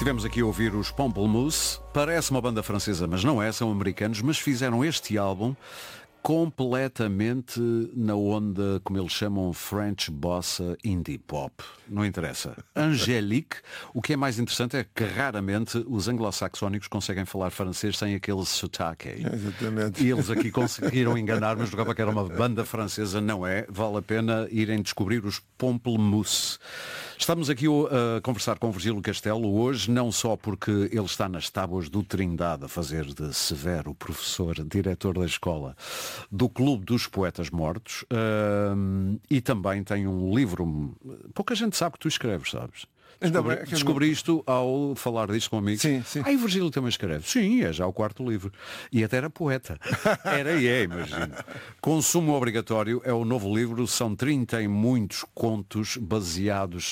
Estivemos aqui a ouvir os Pamplemousse. Parece uma banda francesa, mas não é, são americanos, mas fizeram este álbum completamente na onda, como eles chamam, French Bossa Indie Pop. Não interessa. Angélique, o que é mais interessante é que raramente os anglo-saxónicos conseguem falar francês sem aquele sotaque. Exatamente. E eles aqui conseguiram enganar, mas jogava que era uma banda francesa, não é? Vale a pena irem descobrir os Pamplemousse. Estamos aqui a conversar com o Virgílio Castelo hoje, não só porque ele está nas tábuas do Trindade a fazer de Severo, professor, diretor da escola do Clube dos Poetas Mortos, e também tem um livro, pouca gente sabe que tu escreves, sabes? Descobri isto ao falar disto com amigos. Sim, sim. O Virgílio também escreve. Sim, é já o quarto livro. E até era poeta. Era e é, imagino. Consumo Obrigatório é o novo livro. São 30 e muitos contos baseados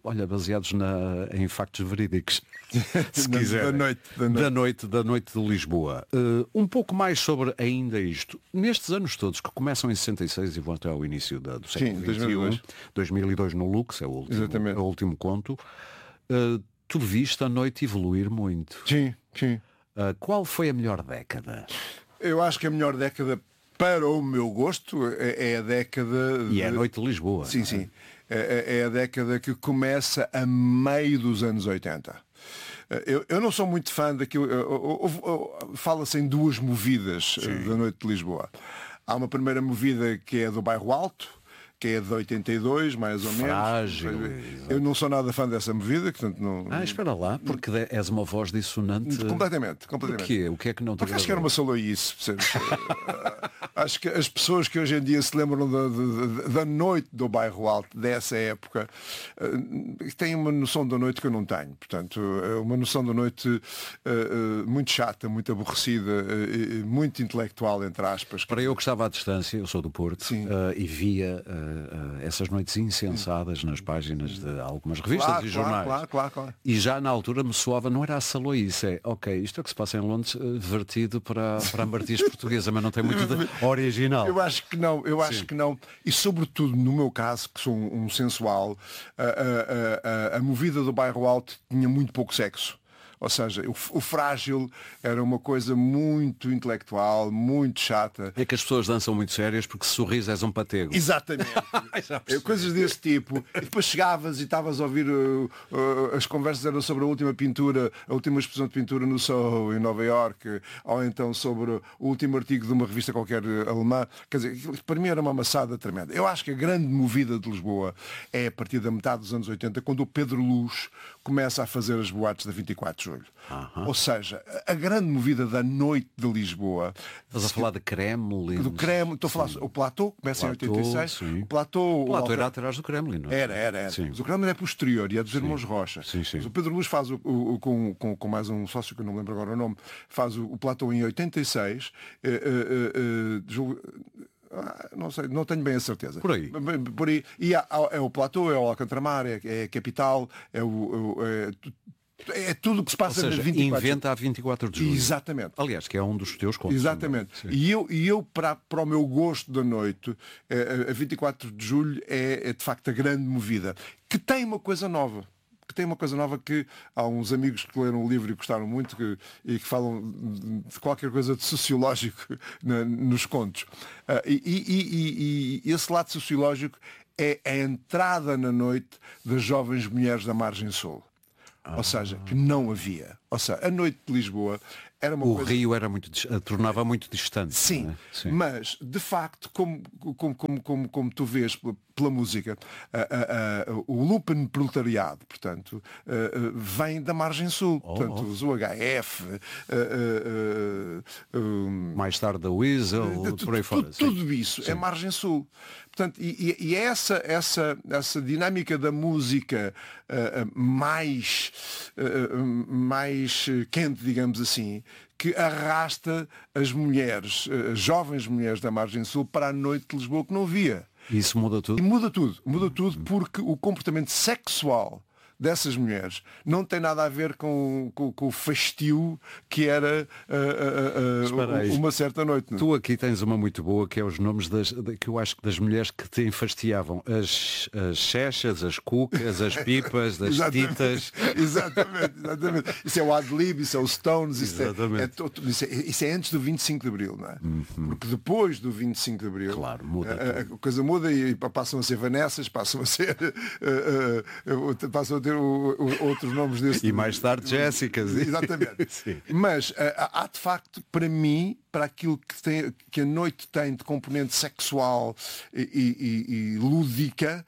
em factos verídicos. Se quiser. Da noite de Lisboa. Um pouco mais sobre ainda isto. Nestes anos todos, que começam em 66 e vão até ao início do século XXI, 2002 no Lux, é o último conto. Tu viste a noite evoluir muito. Sim. Qual foi a melhor década? Eu acho que a melhor década, para o meu gosto, é a década... E é a noite de Lisboa. Sim. É a década que começa a meio dos anos 80. Eu não sou muito fã daquilo... Fala-se em duas movidas da noite de Lisboa. Há uma primeira movida que é do Bairro Alto, que é de 82, mais ou menos. Frágil. Eu não sou nada fã dessa movida, portanto não... espera lá, porque és uma voz dissonante. Completamente. Porquê? O que é que não te Porque acho que era uma saloice, percebes? Acho que as pessoas que hoje em dia se lembram da noite do Bairro Alto, dessa época, têm uma noção da noite que eu não tenho. Portanto, uma noção da noite muito chata, muito aborrecida, muito intelectual, entre aspas. Para eu que estava à distância, eu sou do Porto, e via essas noites insensadas nas páginas de algumas revistas e jornais. Claro. E já na altura me soava, não era a saloice, isto é o que se passa em Londres, vertido para a Martins portuguesa, mas não tem muito de original. Eu acho que não. E sobretudo no meu caso, que sou um sensual, a movida do Bairro Alto tinha muito pouco sexo. Ou seja, o frágil era uma coisa muito intelectual, muito chata. É que as pessoas dançam muito sérias porque sorriso és um patego. Exatamente. Coisas desse tipo. E depois chegavas e estavas a ouvir as conversas eram sobre a última pintura, a última exposição de pintura no Soho, em Nova Iorque, ou então sobre o último artigo de uma revista qualquer alemã. Quer dizer, para mim era uma amassada tremenda. Eu acho que a grande movida de Lisboa é a partir da metade dos anos 80, quando o Pedro Luz começa a fazer as boates da 24 de Julho. Ou seja, a grande movida da noite de Lisboa. Estás a falar de Kremlin? Do Kremlin, estou a falar o Platô, começa em 86. Sim. O Platô era atrás do Kremlin, não é? Era. Mas o Kremlin é posterior e é dos Irmãos Rocha. Sim. Mas o Pedro Luz faz com mais um sócio que eu não me lembro agora o nome, faz o Platô em 86. Não sei, não tenho bem a certeza. Por aí. E é o Platô, é o Alcantramar, é a Capital, é tudo o que se passa na 24. Inventa a 24 de julho. Exatamente. Aliás, que é um dos teus contos. Exatamente. E eu para o meu gosto da noite, a 24 de julho é de facto a grande movida, que tem uma coisa nova. Que há uns amigos que leram o livro e gostaram muito e que falam de qualquer coisa de sociológico nos contos. E esse lado sociológico é a entrada na noite das jovens mulheres da margem sul. Ou seja, que não havia. Ou seja, a noite de Lisboa era uma coisa... Rio era tornava muito distante. Sim, Sim, mas de facto, como tu vês pela música, o Lupen proletariado, portanto, vem da margem sul. Portanto, os UHF, mais tarde da Weasel, por aí fora. Tudo isso é margem sul. Portanto, e é essa dinâmica da música mais quente, digamos assim, que arrasta as mulheres, as jovens mulheres da margem sul, para a noite de Lisboa, que não havia. E isso muda tudo? E muda tudo porque o comportamento sexual dessas mulheres não tem nada a ver com o fastio que era uma certa noite. Não? Tu aqui tens uma muito boa, que é os nomes que eu acho que das mulheres que te enfastiavam. As chechas, as cucas, as pipas, as titas. Exatamente. Isso é o Ad-lib, isso é o Stones, isso é antes do 25 de Abril, não é? Porque depois do 25 de Abril, claro, muda a coisa muda e passam a ser Vanessas, passam a ter outros nomes desse. E mais tarde Jéssicas. Exatamente. Mas há de facto, para mim, para aquilo que a noite tem de componente sexual e lúdica,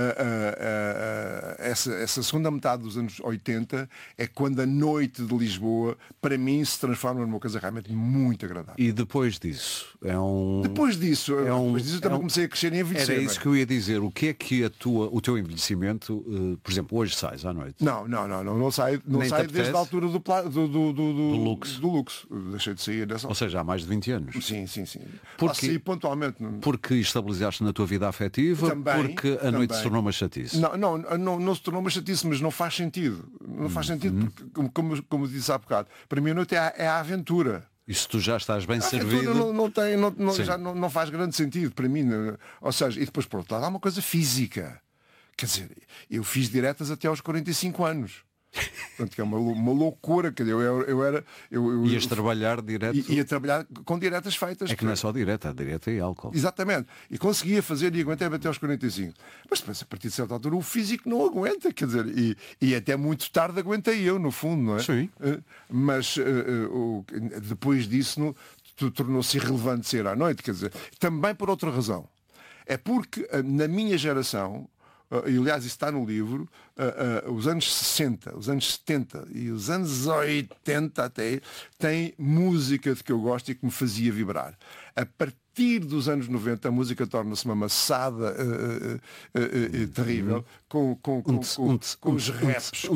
essa segunda metade dos anos 80 é quando a noite de Lisboa, para mim, se transforma numa coisa realmente muito agradável. E depois disso? Depois disso eu também comecei a crescer e a envelhecer. Era isso que eu ia dizer. O que é que o teu envelhecimento, por exemplo, hoje sais à noite? Não saio desde a altura do luxo. Deixei de sair dessa. Ou seja, há mais de 20 anos. Sim. Porque, pontualmente. Porque estabilizaste na tua vida afetiva, porque a noite se tornou uma chatice. Não se tornou uma chatice, mas não faz sentido. Não faz sentido porque, como disse há bocado, para mim a noite é a aventura. E se tu já estás bem servido... Não faz grande sentido para mim. Ou seja, e depois por outro lado há uma coisa física. Quer dizer, eu fiz diretas até aos 45 anos. Portanto, que é uma loucura. Quer dizer, Ias trabalhar direto? Ia trabalhar com diretas feitas. É que não é só direta, direta e álcool. Exatamente. E conseguia fazer e aguentei até aos 45. Mas depois, a partir de certa altura, o físico não aguenta. Quer dizer, e até muito tarde aguentei eu, no fundo, não é? Sim. Mas depois disso tornou-se irrelevante ser à noite. Quer dizer, também por outra razão. É porque na minha geração, e aliás isso está no livro, os anos 60, os anos 70 e os anos 80 até, tem música de que eu gosto e que me fazia vibrar. A partir dos anos 90 a música torna-se uma maçada terrível, com os raps,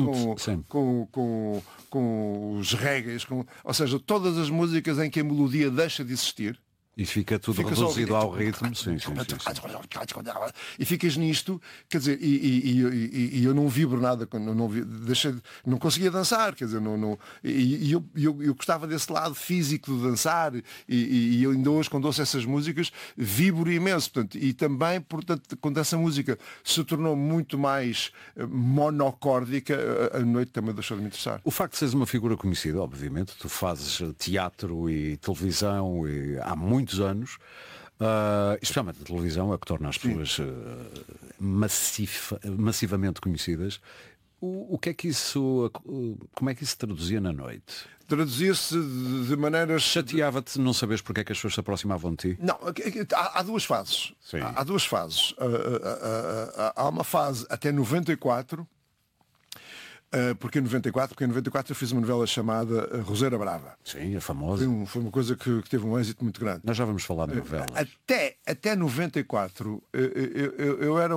com os reggaes, ou seja, todas as músicas em que a melodia deixa de existir. E fica tudo reduzido ao ritmo. Sim. E ficas nisto, quer dizer, e eu não vibro nada, não conseguia dançar, quer dizer, eu gostava desse lado físico de dançar, e eu ainda hoje, quando ouço essas músicas, vibro imenso. Portanto, e também, portanto, quando essa música se tornou muito mais monocórdica, a noite também deixou de me interessar. O facto de seres uma figura conhecida, obviamente, tu fazes teatro e televisão há muitos anos, especialmente a televisão, é o que torna as pessoas massivamente conhecidas. O que é que isso, como é que isso se traduzia na noite? Traduzia-se de maneiras... Chateava-te não saberes porque é que as pessoas se aproximavam de ti? Não, há duas fases. Sim. Há duas fases. Há uma fase até 94, porque em 94 eu fiz uma novela chamada Roseira Brava. Sim, é famosa. Foi uma coisa que teve um êxito muito grande. Nós já vamos falar de novelas. Até 94 eu era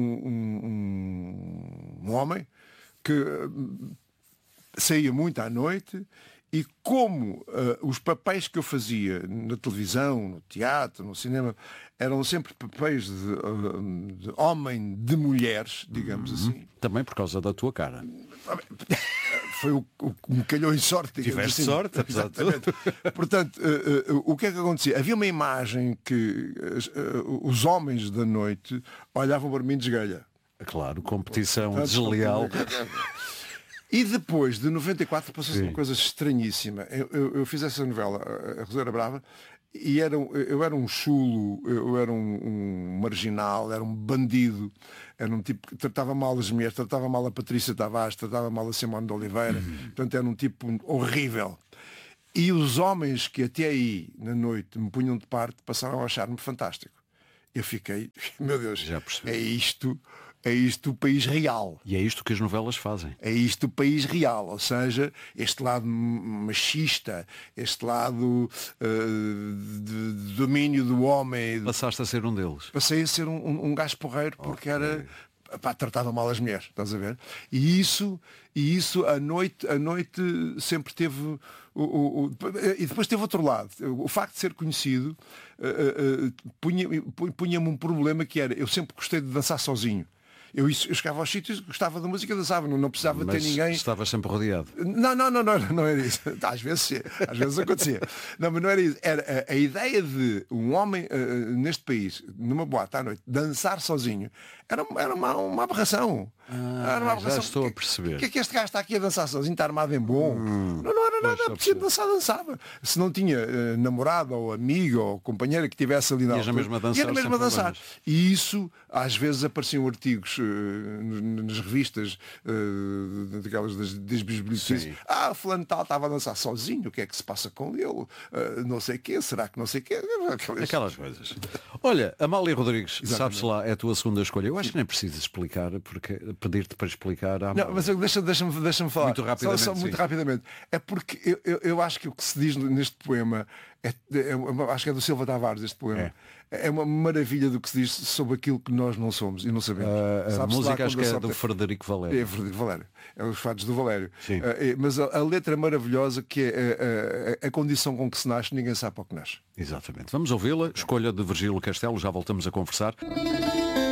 um homem que saía muito à noite e como os papéis que eu fazia na televisão, no teatro, no cinema, eram sempre papéis de homem, de mulheres, digamos assim. Também por causa da tua cara. Foi o que me calhou em sorte. Tiveste assim. sorte, apesar de tudo. Portanto, o que é que acontecia? Havia uma imagem que os homens da noite olhavam para mim de esgalha. Claro, competição desleal. E depois de 94 passou-se uma coisa estranhíssima. Eu fiz essa novela, a Roseira Brava, e eu era um chulo, eu era um marginal, era um bandido, era um tipo que tratava mal as mulheres, tratava mal a Patrícia Tavares, tratava mal a Simone de Oliveira, portanto era um tipo horrível. E os homens que até aí, na noite, me punham de parte, passaram a achar-me fantástico. Eu fiquei, meu Deus, já percebi. É isto o país real. E é isto que as novelas fazem. É isto o país real. Ou seja, este lado machista, este lado de domínio do homem. Passaste a ser um deles. Passei a ser um gajo porreiro porque era... tratava mal as mulheres, estás a ver? E isso a noite sempre teve... E depois teve outro lado. O facto de ser conhecido punha-me um problema que era... Eu sempre gostei de dançar sozinho. Eu chegava aos sítios, gostava da música, dançava, não precisava Mas ter ninguém. estavas sempre rodeado. Não era isso. Às vezes acontecia. Não, mas não era isso. Era a ideia de um homem neste país, numa boate à noite, dançar sozinho, era uma aberração. Era uma aberração. Já estou a perceber. O que é que este gajo está aqui a dançar sozinho, está armado em bom? Não era nada, preciso dançar, dançava. Se não tinha namorada ou amiga ou companheira que estivesse ali na Ias na mesma a dançar, ia na mesma a sem dançar. problemas. E isso, às vezes, apareciam artigos nas revistas daquelas das bisbilhotices. Sim. Fulano tal estava a dançar sozinho, o que é que se passa com ele? Não sei o quê, será que não sei o quê? Aquelas coisas. Olha, Amália Rodrigues, Exatamente. sabes lá, é a tua segunda escolha. Eu acho que nem precisas explicar, porque pedir-te para explicar. Não, mas deixa-me falar. Muito rapidamente, Só muito sim. rapidamente. É porque eu acho que o que se diz neste poema, acho que é do Silva Tavares este poema, é uma maravilha do que se diz sobre aquilo que nós não somos e não sabemos. A Sabe-se lá música acho quando que a é do sorte Frederico Valério. É Frederico Valério. É os fatos do Valério. Sim. Mas a letra maravilhosa que é a condição com que se nasce, ninguém sabe para o que nasce. Exatamente. Vamos ouvi-la. Escolha de Virgílio Castelo. Já voltamos a conversar.